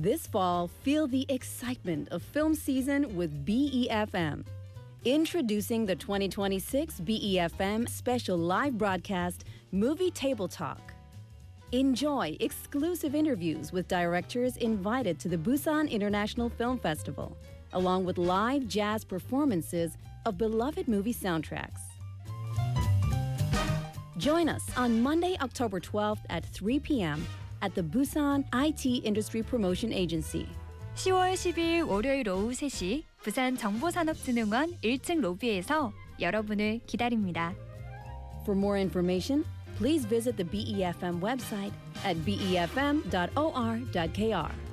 This fall, feel the excitement of film season with BEFM. Introducing the 2026 BEFM special live broadcast, Movie Table Talk. Enjoy exclusive interviews with directors invited to the Busan International Film Festival, along with live jazz performances of beloved movie soundtracks. Join us on Monday, October 12th at 3 p.m. at the Busan IT Industry Promotion Agency. 10월 10일 월요일 오후 3시 부산 정보산업진흥원 1층 로비에서 여러분을 기다립니다. For more information, please visit the BEFM website at befm.or.kr.